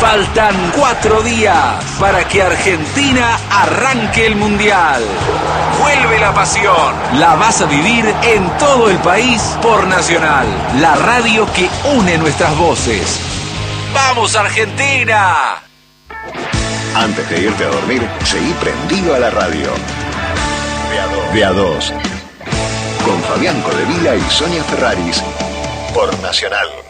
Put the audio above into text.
Faltan 4 días para que Argentina arranque el Mundial. Vuelve la pasión. La vas a vivir en todo el país por Nacional, la radio que une nuestras voces. ¡Vamos, Argentina! Antes de irte a dormir, seguí prendido a la radio. De a dos. Con Fabián Codevila y Sonia Ferraris. Por Nacional.